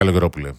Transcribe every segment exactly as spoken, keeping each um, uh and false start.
Καλογερόπουλε.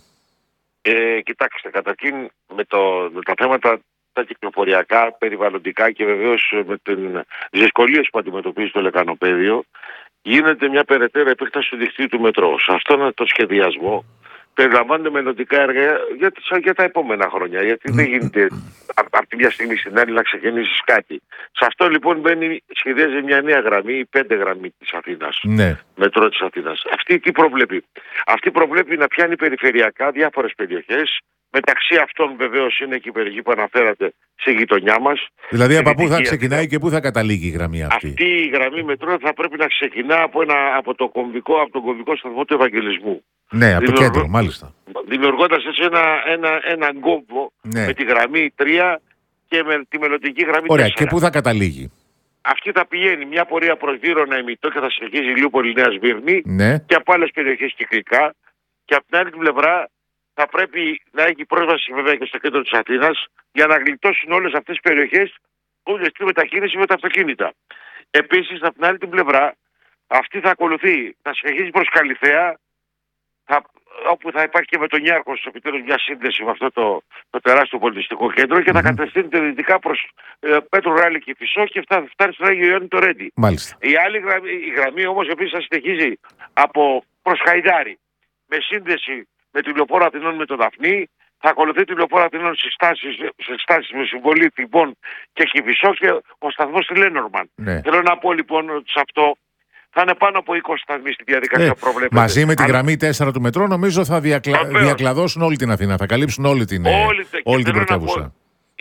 Ε, κοιτάξτε, καταρχήν με, το, με τα θέματα τα κυκλοφοριακά, περιβαλλοντικά και βεβαίως με τις δυσκολίες που αντιμετωπίζει το λεκανοπέδιο, γίνεται μια περαιτέρω επέκταση του δικτύου του μετρό. Σε αυτόν τον σχεδιασμό περιλαμβάνονται μελλοντικά έργα για, για τα επόμενα χρόνια. Γιατί δεν γίνεται από από τη μια στιγμή στην άλλη να ξεκινήσει κάτι. Σε αυτό λοιπόν μπαίνει, σχεδιάζει μια νέα γραμμή, η πέντε γραμμή της Αθήνας. Ναι. Μετρό της Αθήνας. Αυτή τι προβλέπει? Αυτή προβλέπει να πιάνει περιφερειακά διάφορες περιοχές. Μεταξύ αυτών βεβαίως είναι και η περιοχή που αναφέρατε στη γειτονιά μας. Δηλαδή από πού θα ξεκινάει και πού θα καταλήγει η γραμμή αυτή? Αυτή η γραμμή μετρό θα πρέπει να ξεκινά από, ένα, από, το κομβικό, από τον κομβικό σταθμό του Ευαγγελισμού. Ναι, από το κέντρο, μάλιστα. Δημιουργώντας έτσι ένα, ένα, ένα γκόμπο, ναι, με τη γραμμή τρία και με τη μελλοντική γραμμή Ωραία, τέσσερα. Και πού θα καταλήγει? Αυτή θα πηγαίνει μια πορεία προς Βύρωνα Ημιτό και θα συνεχίζει Ηλιούπολη Νέα Σμύρνη, ναι, και από άλλες περιοχές κυκλικά. Και από την άλλη πλευρά θα πρέπει να έχει πρόσβαση βέβαια και στο κέντρο της Αθήνας για να γλιτώσουν όλες αυτές τις περιοχές που είναι στη μετακίνηση με τα αυτοκίνητα. Επίσης, από την άλλη την πλευρά, αυτή θα ακολουθεί, θα συνεχίσει προς Καλιθέα, θα, όπου θα υπάρχει και με τον Ιάρχος επιτέλους μια σύνδεση με αυτό το, το τεράστιο πολιτιστικό κέντρο και mm-hmm. θα κατευθύνεται δυτικά προς ε, Πέτρο Ράλη και Φυσό και θα φτάνει στον Άγιο Ιωάννη το Ρέντι. Μάλιστα. Η άλλη γραμμή, η γραμμή όμως επίσης θα συνεχίζει από προς Χαϊδάρη με σύνδεση με τη Λεωφόρο Αθηνών με τον Δαφνί, θα ακολουθεί τη Λεωφόρο Αθηνών σε στάσεις με συμβολή Θημπών και Κηφισό και ο σταθμός στη Λένορμαν. Ναι. Θέλω να πω λοιπόν ότι σε αυτό θα είναι πάνω από είκοσι σταθμοί στη διαδικασία που ε, προβλέπεται. Μαζί με τη Αλλά... γραμμή τέσσερα του μετρό νομίζω θα διακλα... διακλαδώσουν όλη την Αθήνα, θα καλύψουν όλη την, όλη, όλη την πρωτεύουσα.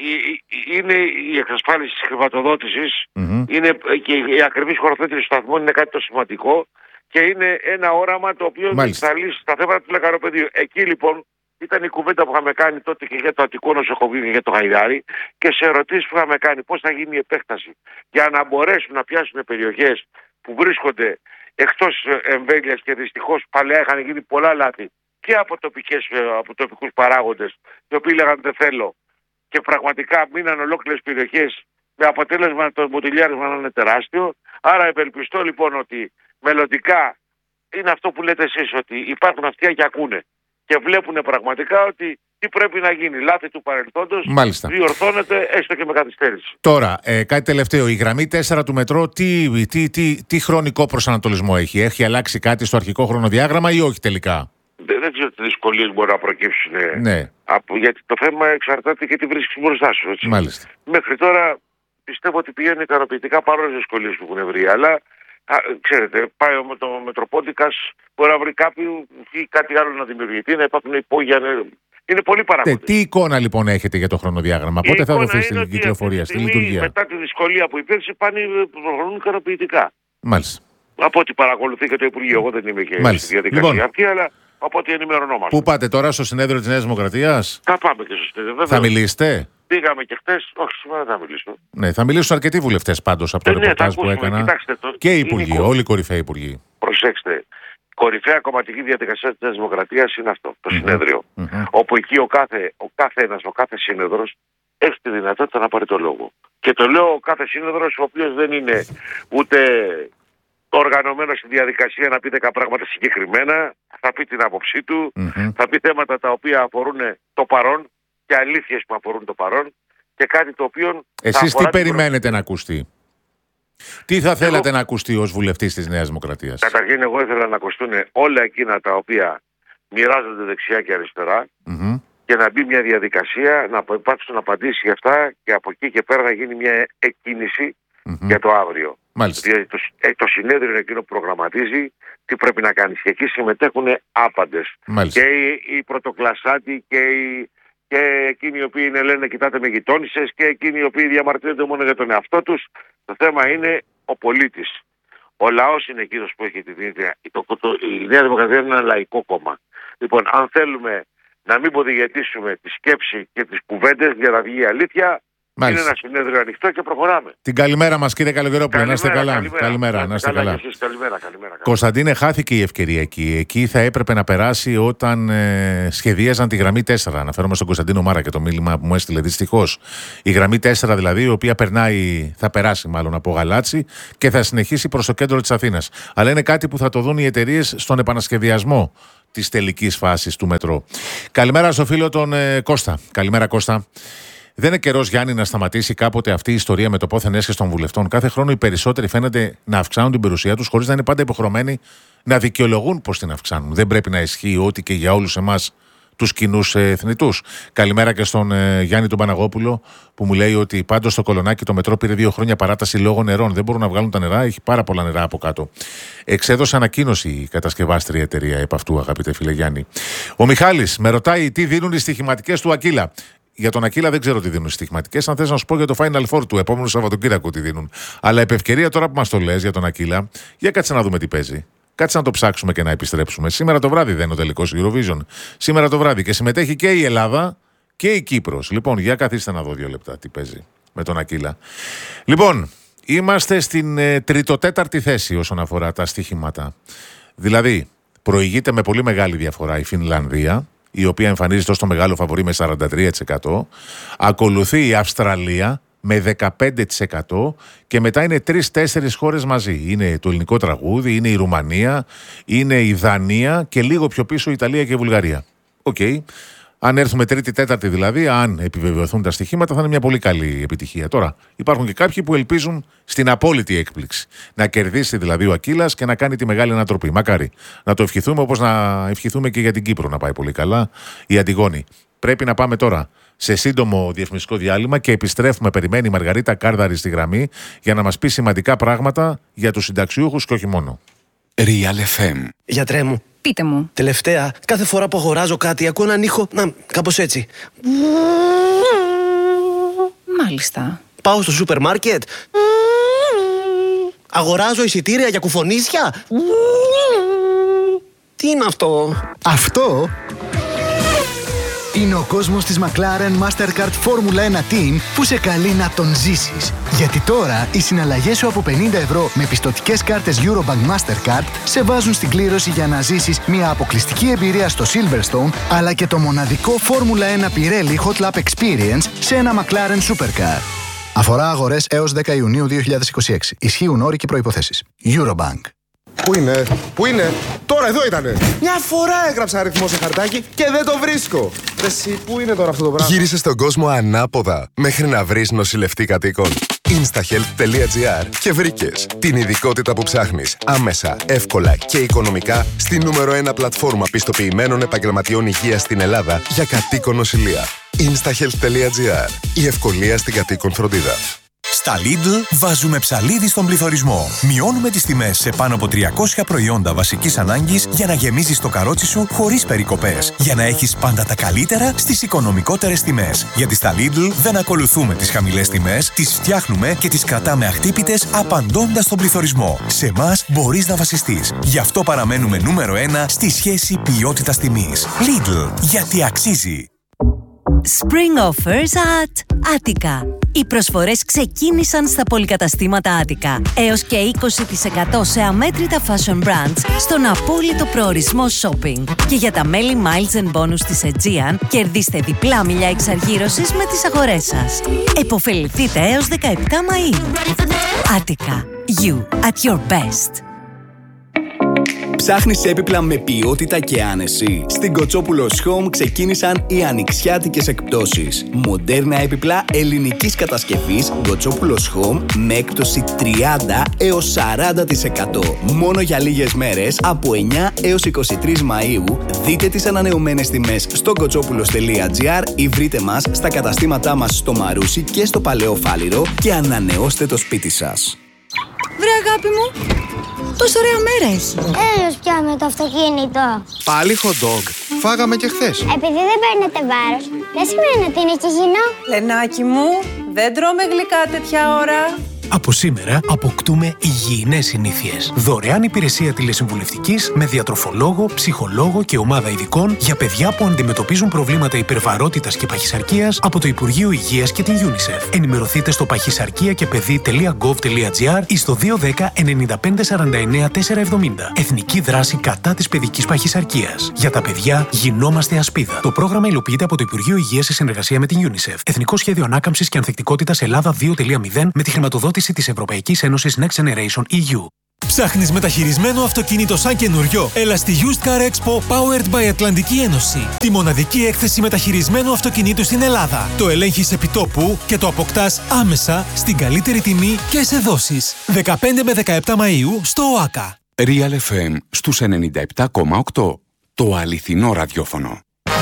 Είναι η εξασφάλιση της χρηματοδότησης, mm-hmm. είναι και η ακριβής χωροθέτηση του σταθμού είναι κάτι το σημαντικό. Και είναι ένα όραμα το οποίο Μάλιστα. θα λύσει τα θέματα του λεκανοπεδίου. Εκεί λοιπόν ήταν η κουβέντα που είχαμε κάνει τότε και για το Αττικό νοσοκομείο και για το Χαϊδάρι και σε ερωτήσεις που είχαμε κάνει πώς θα γίνει η επέκταση για να μπορέσουν να πιάσουν περιοχές που βρίσκονται εκτός εμβέλειας και δυστυχώς παλαιά είχαν γίνει πολλά λάθη και από, τοπικές, από τοπικούς παράγοντες οι οποίοι λέγανε δεν θέλω και πραγματικά μείναν ολόκληρες περιοχές με αποτέλεσμα το μποτιλιάρισμα να είναι τεράστιο. Άρα ευελπιστώ λοιπόν ότι μελλοντικά είναι αυτό που λέτε εσείς, ότι υπάρχουν αυτοί και ακούνε και βλέπουν πραγματικά ότι τι πρέπει να γίνει. Λάθη του παρελθόντος Μάλιστα. διορθώνεται έστω και με καθυστέρηση. Τώρα, ε, κάτι τελευταίο. Η γραμμή τέσσερα του μετρό τι, τι, τι, τι χρονικό προσανατολισμό έχει? Έχει αλλάξει κάτι στο αρχικό χρονοδιάγραμμα ή όχι τελικά? Δεν, δεν ξέρω τι δυσκολίες μπορεί να προκύψουν. Ναι. Από, γιατί το θέμα εξαρτάται και τι βρίσκεις μπροστά σου. Έτσι. Μάλιστα. Μέχρι τώρα πιστεύω ότι πηγαίνουν ικανοποιητικά παρόλες τις δυσκολίες που έχουν βρει. Αλλά Α, ξέρετε, πάει με το Μετροπόντικας, μπορεί να βρει κάποιου ή κάτι άλλο να δημιουργηθεί, να υπάρχουν υπόγεια. Είναι πολύ παράγοντες. Τι εικόνα λοιπόν έχετε για το χρονοδιάγραμμα? Πότε θα δοθεί στην κυκλοφορία, στη λειτουργία? Μετά τη δυσκολία που υπήρξε, πάνε προχωρούν ικανοποιητικά. Μάλιστα. Από ό,τι παρακολουθεί και το Υπουργείο, εγώ δεν είμαι και Μάλιστα. στη διαδικασία λοιπόν, αυτή, αλλά από ό,τι ενημερωνόμαστε. Πού πάτε τώρα, στο συνέδριο της Νέας Δημοκρατίας? Θα πάμε και στο συνέδριο. Βέβαια. Θα μιλήσετε? Πήγαμε και χτες, όχι σήμερα θα μιλήσω. Ναι, θα μιλήσουν αρκετοί βουλευτές πάντως από το ε, ρεπορτάζ ναι, που έκανα. Κοιτάξτε, το... Και οι υπουργοί, όλοι οι κορυφαίοι υπουργοί. Προσέξτε, κορυφαία κομματική διαδικασία της Νέας Δημοκρατίας είναι αυτό, το mm-hmm. συνέδριο. Mm-hmm. Όπου εκεί ο κάθε, ο κάθε ένας, ο κάθε σύνεδρος έχει τη δυνατότητα να πάρει το λόγο. Και το λέω ο κάθε σύνεδρος ο οποίος δεν είναι ούτε οργανωμένος στη διαδικασία να πει δέκα πράγματα συγκεκριμένα, θα πει την άποψή του, mm-hmm. θα πει θέματα τα οποία αφορούν το παρόν και αλήθειες που αφορούν το παρόν και κάτι το οποίο... Εσείς τι περιμένετε προ... να ακουστεί? Τι θα θέλατε εγώ... να ακουστεί ως βουλευτής της Νέας Δημοκρατίας? Καταρχήν εγώ ήθελα να ακουστούν όλα εκείνα τα οποία μοιράζονται δεξιά και αριστερά mm-hmm. και να μπει μια διαδικασία να υπάρξουν απαντήσεις για αυτά και από εκεί και πέρα να γίνει μια εκκίνηση mm-hmm. για το αύριο. Μάλιστα. Το, το συνέδριο είναι εκείνο που προγραμματίζει τι πρέπει να κάνει. Και εκεί συμμετέχουν άπαντες. Μάλιστα. Και οι, οι πρωτοκλασσάτοι και οι... και εκείνοι οι οποίοι είναι, λένε κοιτάτε με γειτόνισσες και εκείνοι οι οποίοι διαμαρτύρονται μόνο για τον εαυτό τους. Το θέμα είναι ο πολίτης. Ο λαός είναι εκείνος που έχει την ίδια. Η Νέα Δημοκρατία είναι ένα λαϊκό κόμμα. Λοιπόν, αν θέλουμε να μην ποδηγετήσουμε τη σκέψη και τις κουβέντες για να βγει η αλήθεια, Μάλιστα. είναι ένα συνέδριο ανοιχτό και προχωράμε. Την καλημέρα μας κύριε Καλογερόπουλε, να είστε καλά. Καλημέρα, καλημέρα, να είστε καλά. Εσείς, καλημέρα, καλημέρα. Κωνσταντίνε, χάθηκε η ευκαιρία εκεί. Εκεί θα έπρεπε να περάσει όταν ε, σχεδίαζαν τη γραμμή τέσσερα. Αναφέρομαι στον Κωνσταντίνο Μάρα και το μήνυμα που μου έστειλε δυστυχώς. Η γραμμή τέσσερα δηλαδή, η οποία περνάει, θα περάσει μάλλον από Γαλάτσι και θα συνεχίσει προς το κέντρο της Αθήνας. Αλλά είναι κάτι που θα το δουν οι εταιρείες στον επανασχεδιασμό της τελικής φάσης του μετρό. Καλημέρα στο φίλο τον ε, Κώστα. Καλημέρα Κώστα. Δεν είναι καιρός, Γιάννη, να σταματήσει κάποτε αυτή η ιστορία με το πόθεν έσχες των βουλευτών? Κάθε χρόνο οι περισσότεροι φαίνεται να αυξάνουν την περιουσία τους χωρίς να είναι πάντα υποχρεωμένοι να δικαιολογούν πώς την αυξάνουν. Δεν πρέπει να ισχύει ότι και για όλους εμάς τους κοινούς ε, θνητούς. Καλημέρα και στον ε, Γιάννη τον Παναγόπουλο που μου λέει ότι πάντως στο Κολονάκι το μετρό πήρε δύο χρόνια παράταση λόγω νερών. Δεν μπορούν να βγάλουν τα νερά, έχει πάρα πολλά νερά από κάτω. Εξέδωσε ανακοίνωση η κατασκευάστρια εταιρεία επ' αυτού, αγαπητέ φίλε Γιάννη. Ο Μιχάλης με ρωτάει τι δίνουν οι στοιχηματικές του Ακύλα. Για τον Ακύλα δεν ξέρω τι δίνουν οι στοιχηματικές. Αν θες να σου πω για το Final Four του επόμενου Σαββατοκύριακου τι δίνουν. Αλλά επ' ευκαιρία τώρα που μας το λες για τον Ακύλα, για κάτσε να δούμε τι παίζει. Κάτσε να το ψάξουμε και να επιστρέψουμε. Σήμερα το βράδυ δεν είναι ο τελικός Eurovision. Σήμερα το βράδυ και συμμετέχει και η Ελλάδα και η Κύπρος. Λοιπόν, για καθίστε να δω δύο λεπτά τι παίζει με τον Ακύλα. Λοιπόν, είμαστε στην ε, τριτοτέταρτη θέση όσον αφορά τα στοιχήματα. Δηλαδή, προηγείται με πολύ μεγάλη διαφορά η Φινλανδία, η οποία εμφανίζεται ως το μεγάλο φαβορί με σαράντα τρία τοις εκατό. Ακολουθεί η Αυστραλία με δεκαπέντε τοις εκατό και μετά είναι τρεις-τέσσερις χώρες μαζί. Είναι το ελληνικό τραγούδι, είναι η Ρουμανία, είναι η Δανία και λίγο πιο πίσω η Ιταλία και η Βουλγαρία. Οκ. Okay. Αν έρθουμε τρίτη-τέταρτη δηλαδή, αν επιβεβαιωθούν τα στοιχήματα, θα είναι μια πολύ καλή επιτυχία. Τώρα, υπάρχουν και κάποιοι που ελπίζουν στην απόλυτη έκπληξη. Να κερδίσει δηλαδή ο Ακύλας και να κάνει τη μεγάλη ανατροπή. Μακάρι. Να το ευχηθούμε όπως να ευχηθούμε και για την Κύπρο να πάει πολύ καλά η Αντιγόνη. Πρέπει να πάμε τώρα σε σύντομο διαφημιστικό διάλειμμα και επιστρέφουμε. Περιμένει η Μαργαρίτα Κάρδαρη στη γραμμή για να μας πει σημαντικά πράγματα για τους συνταξιούχους και όχι μόνο. Real εφ εμ. Γιατρέ μου. Πείτε μου. Τελευταία, κάθε φορά που αγοράζω κάτι, ακούω έναν ήχο, να, κάπως έτσι. Μάλιστα. Πάω στο σούπερ μάρκετ. Αγοράζω εισιτήρια για κουφονίσια. Τι είναι αυτό? Αυτό είναι ο κόσμος της McLaren Mastercard Formula ένα Team που σε καλεί να τον ζήσεις. Γιατί τώρα οι συναλλαγές σου από πενήντα ευρώ με πιστωτικές κάρτες Eurobank Mastercard σε βάζουν στην κλήρωση για να ζήσεις μια αποκλειστική εμπειρία στο Silverstone αλλά και το μοναδικό Formula ένα Pirelli Hot Lap Experience σε ένα McLaren Supercar. Αφορά αγορές έως δέκα Ιουνίου δύο χιλιάδες είκοσι έξι. Ισχύουν όροι και προϋποθέσεις. Eurobank. Πού είναι, πού είναι, τώρα εδώ ήτανε. Μια φορά έγραψα αριθμό σε χαρτάκι και δεν το βρίσκω. Εσύ, πού είναι τώρα αυτό το πράγμα? Γύρισε στον κόσμο ανάποδα μέχρι να βρεις νοσηλευτή κατοίκων. instahealth τελεία gr και βρήκες την ειδικότητα που ψάχνεις άμεσα, εύκολα και οικονομικά στη νούμερο ένα πλατφόρμα πιστοποιημένων επαγγελματιών υγείας στην Ελλάδα για κατοίκον νοσηλεία. instahealth τελεία gr. Η ευκολία στην κατοίκον φροντίδα. Στα Lidl βάζουμε ψαλίδι στον πληθωρισμό. Μειώνουμε τις τιμές σε πάνω από τριακόσια προϊόντα βασικής ανάγκης για να γεμίζεις το καρότσι σου χωρίς περικοπές. Για να έχεις πάντα τα καλύτερα στις οικονομικότερες τιμές. Γιατί στα Lidl δεν ακολουθούμε τις χαμηλές τιμές, τις φτιάχνουμε και τις κρατάμε αχτύπητες απαντώντας στον πληθωρισμό. Σε εμάς μπορείς να βασιστείς. Γι' αυτό παραμένουμε νούμερο ένα στη σχέση ποιότητας τιμής. Lidl, γιατί αξίζει. Spring offers at Attica. Οι προσφορές ξεκίνησαν στα πολυκαταστήματα Attica. Έως και είκοσι τοις εκατό σε αμέτρητα fashion brands στον απόλυτο προορισμό shopping. Και για τα μέλη Miles and Bonus της Aegean, κερδίστε διπλά μιλιά εξαργύρωσης με τις αγορές σας. Εποφεληθείτε έως δεκαεπτά Μαΐου. Attica. You at your best. Ψάχνεις έπιπλα με ποιότητα και άνεση? Στην Κοτσόπουλος Home ξεκίνησαν οι ανοιξιάτικες εκπτώσεις. Μοντέρνα έπιπλα ελληνικής κατασκευής Κοτσόπουλος Home με έκπτωση τριάντα έως σαράντα τοις εκατό. Μόνο για λίγες μέρες από εννιά έως είκοσι τρεις Μαΐου. Δείτε τις ανανεωμένες τιμές στο κοτσόπουλος τελεία gr ή βρείτε μας στα καταστήματά μας στο Μαρούσι και στο Παλαιό Φάληρο και ανανεώστε το σπίτι σας. Βρε αγάπη μου, τόσο ωραία μέρα έχει. Έλος πια με το αυτοκίνητο. Πάλι hot dog. Φάγαμε και χθες. Επειδή δεν παίρνετε βάρος, δεν σημαίνει ότι είναι υγιεινό. Λενάκι μου, δεν τρώμε γλυκά τέτοια ώρα. Από σήμερα αποκτούμε υγιεινές συνήθειες. Δωρεάν υπηρεσία τηλεσυμβουλευτικής με διατροφολόγο, ψυχολόγο και ομάδα ειδικών για παιδιά που αντιμετωπίζουν προβλήματα υπερβαρότητας και παχυσαρκίας από το Υπουργείο Υγείας και την UNICEF. Ενημερωθείτε στο παχυσαρκία και παιδί τελεία γκοβ τελεία τζι ή στο δύο ένα μηδέν εννιά πέντε σαράντα εννιά τετρακόσια εβδομήντα. Εθνική δράση κατά της παιδικής παχυσαρκίας. Για τα παιδιά γινόμαστε ασπίδα. Το πρόγραμμα υλοποιείται από το Υπουργείο Υγείας σε συνεργασία με την UNICEF. Εθνικό Σχέδιο Ανάκαμψης και Ανθεκτικότητας Ελλάδα δύο κόμμα μηδέν με τη χρηματοδότηση της Ευρωπαϊκής Ένωσης Next Generation ι γιου. Ψάχνεις μεταχειρισμένο αυτοκίνητο σαν καινούριο? Έλα στη Used Car Expo Powered by Ατλαντική Ένωση. Τη μοναδική έκθεση μεταχειρισμένου αυτοκινήτου στην Ελλάδα. Το ελέγχεις επιτόπου και το αποκτάς άμεσα στην καλύτερη τιμή και σε δόσεις. δεκαπέντε με δεκαεπτά Μαΐου στο ΟΑΚΑ. Real εφ εμ στους ενενήντα επτά κόμμα οκτώ. Το αληθινό ραδιόφωνο.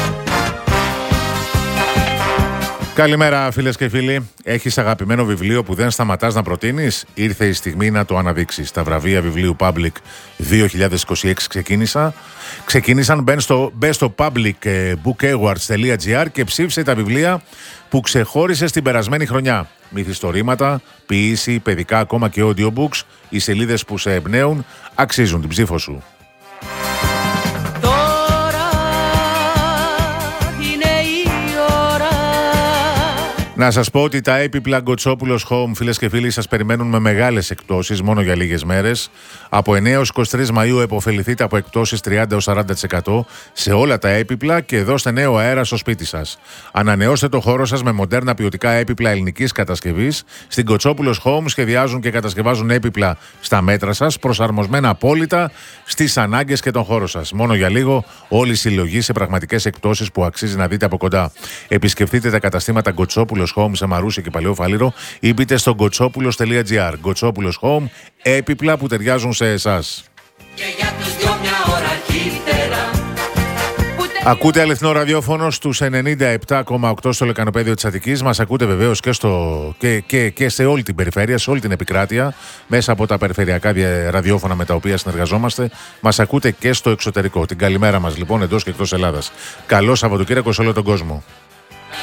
Καλημέρα φίλες και φίλοι. Έχεις αγαπημένο βιβλίο που δεν σταματάς να προτείνεις? Ήρθε η στιγμή να το αναδείξεις. Τα βραβεία βιβλίου Public δύο χιλιάδες είκοσι έξι ξεκίνησα. Ξεκίνησαν, μπες στο, μπες στο public book awards τελεία τζι άρ και ψήφισε τα βιβλία που ξεχώρισες την περασμένη χρονιά. Μυθιστορήματα, ποίηση, παιδικά, ακόμα και audiobooks. Οι σελίδες που σε εμπνέουν αξίζουν την ψήφο σου. Να σας πω ότι τα έπιπλα Γκοτσόπουλος Home, φίλες και φίλοι, σας περιμένουν με μεγάλες εκπτώσεις μόνο για λίγες μέρες. Από εννέα έως είκοσι τρεις Μαΐου επωφεληθείτε από εκπτώσεις τριάντα έως σαράντα τοις εκατό σε όλα τα έπιπλα και δώστε νέο αέρα στο σπίτι σας. Ανανεώστε το χώρο σας με μοντέρνα ποιοτικά έπιπλα ελληνικής κατασκευής. Στην Γκοτσόπουλος Home σχεδιάζουν και κατασκευάζουν έπιπλα στα μέτρα σας, προσαρμοσμένα απόλυτα στις ανάγκες και τον χώρο σας. Μόνο για λίγο, όλη η συλλογή σε πραγματικές εκπτώσεις που αξίζει να δείτε από κοντά. Επισκεφτείτε τα καταστήματα Γκοτσόπουλος Home σε Μαρούσια και Παλαιό Φάληρο ή μπείτε στο γκοτσόπουλος τελεία τζι άρ. Γκοτσόπουλος Home, έπιπλα που ταιριάζουν σε εσάς. Και για τους δυο μια ώρα αρχίτερα. Ακούτε αληθινό ραδιόφωνο στους ενενήντα επτά κόμμα οκτώ στο λεκανοπέδιο της Αττικής. Μας ακούτε βεβαίως και, στο, και, και, και σε όλη την περιφέρεια, σε όλη την επικράτεια, μέσα από τα περιφερειακά ραδιόφωνα με τα οποία συνεργαζόμαστε. Μας ακούτε και στο εξωτερικό. Την καλημέρα μας λοιπόν εντός και εκτός Ελλάδας. Καλό Σαββατοκύριακο σε όλο τον κόσμο.